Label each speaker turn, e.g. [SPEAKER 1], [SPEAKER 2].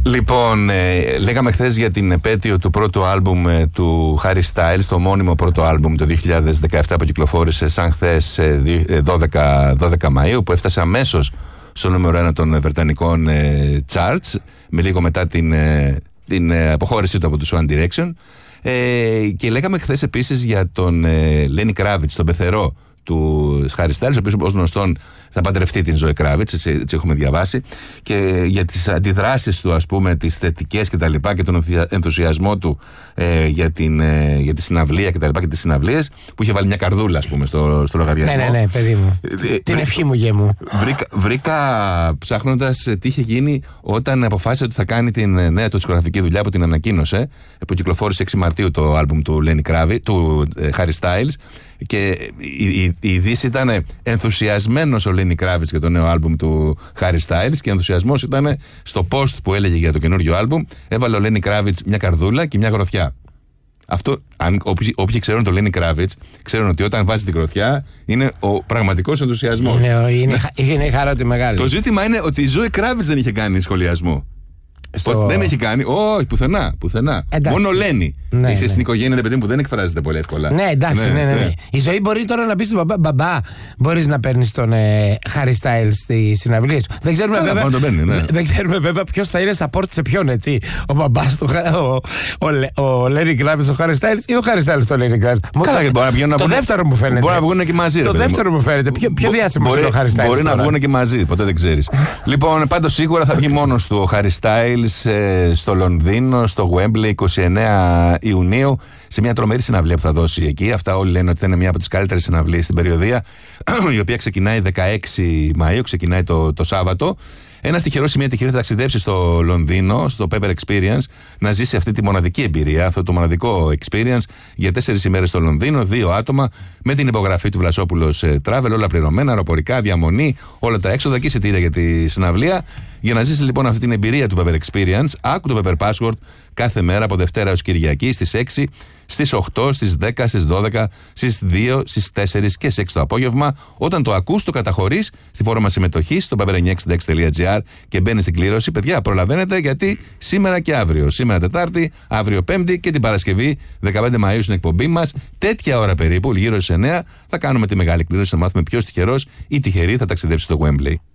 [SPEAKER 1] Λοιπόν, λέγαμε χθες για την επέτειο του πρώτου άλμπουμ του Harry Styles, το μόνιμο πρώτο άλμπουμ το 2017 που κυκλοφόρησε σαν χθες 12 Μαΐου, που έφτασε αμέσως στο νούμερο 1 των βρετανικών charts, με λίγο μετά την αποχώρησή του από τους One Direction. Και λέγαμε χθες επίσης για τον Lenny Kravitz, τον πεθερό του Harry Styles, ο οποίος ως γνωστόν θα παντρευτεί την Zoe Kravitz, έτσι έχουμε διαβάσει, και για τις αντιδράσεις του, ας πούμε, τις θετικές και τα λοιπά, και τον ενθουσιασμό του για τη συναυλία και τα λοιπά, και τις συναυλίες, που είχε βάλει μια καρδούλα, ας πούμε, στο λογαριασμό.
[SPEAKER 2] Ναι, παιδί μου. Την ευχή μου, γε μου.
[SPEAKER 1] Βρήκα ψάχνοντας τι είχε γίνει όταν αποφάσισε ότι θα κάνει την νέα του δισκογραφική δουλειά που την ανακοίνωσε, που κυκλοφόρησε 6 Μαρτίου το άλμπουμ του Lenny Kravitz, του Harry Styles. Και η είδηση ήταν ενθουσιασμένος ο Lenny Kravitz για το νέο άλμπουμ του Harry Styles, και ενθουσιασμός ήταν στο post που έλεγε για το καινούριο άλμπουμ. Έβαλε ο Lenny Kravitz μια καρδούλα και μια γροθιά. Αυτό, όποιοι ξέρουν το Lenny Kravitz, ξέρουν ότι όταν βάζει την γροθιά είναι ο πραγματικός ενθουσιασμός.
[SPEAKER 2] Είναι χαρότη μεγάλη.
[SPEAKER 1] Το ζήτημα είναι ότι η Zoe Kravitz δεν είχε κάνει σχολιασμό. Δεν έχει κάνει, όχι, πουθενά.
[SPEAKER 2] Εντάξει.
[SPEAKER 1] Μόνο Λένι.
[SPEAKER 2] Ναι,
[SPEAKER 1] είσαι στην οικογένεια, ρε παιδί μου, που δεν εκφράζεται πολύ εύκολα.
[SPEAKER 2] Ναι, εντάξει, ναι. Η Ζωή μπορεί τώρα να πει στον μπαμπά, μπορείς να παίρνεις τον Harry Styles στις συναυλίες του. Δεν ξέρουμε βέβαια ποιος θα είναι support σε ποιον, έτσι. Ο μπαμπάς του, ο Lenny Kravitz στο Harry Styles, ή ο Harry Styles στο Lenny Kravitz. Το δεύτερο μου φαίνεται.
[SPEAKER 1] Μπορεί να βγουν και μαζί.
[SPEAKER 2] Το δεύτερο μου φαίνεται. Πιο διάσημος είναι ο Harry Styles.
[SPEAKER 1] Μπορεί να βγουν και μαζί, ποτέ δεν ξέρεις. Λοιπόν, πάντως σίγουρα θα βγει μόνος του ο Harry Styles στο Λονδίνο, στο Wembley, 29 Ιουνίου, σε μια τρομερή συναυλία που θα δώσει εκεί. Αυτά όλοι λένε ότι θα είναι μια από τις καλύτερες συναυλίες στην περιοδία, η οποία ξεκινάει 16 Μαΐου, ξεκινάει το Σάββατο. Ένας τυχερός ή μια τυχερή θα ταξιδέψει στο Λονδίνο, στο Pepper Experience, να ζήσει αυτή τη μοναδική εμπειρία, αυτό το μοναδικό experience για 4 ημέρες στο Λονδίνο, 2 άτομα, με την υπογραφή του Βλασόπουλος Travel, όλα πληρωμένα, αεροπορικά, διαμονή, όλα τα έξοδα και εισιτήρια για τη συναυλία. Για να ζήσει λοιπόν αυτή την εμπειρία του Pepper Experience, άκου το Pepper Password κάθε μέρα από Δευτέρα έως Κυριακή στις 6, στις 8, στις 10, στις 12, στις 2, στις 4 και στις 6 το απόγευμα. Όταν το ακούς, το καταχωρείς στη φόρμα συμμετοχής στο pepper966.gr και μπαίνεις στην κλήρωση. Παιδιά, προλαβαίνετε, γιατί σήμερα και αύριο, σήμερα Τετάρτη, αύριο Πέμπτη και την Παρασκευή 15 Μαΐου στην εκπομπή μας, τέτοια ώρα περίπου, γύρω στις 9, θα κάνουμε τη μεγάλη κλήρωση να μάθουμε ποιος τυχερός ή τυχερή θα ταξιδέψει στο Wembley.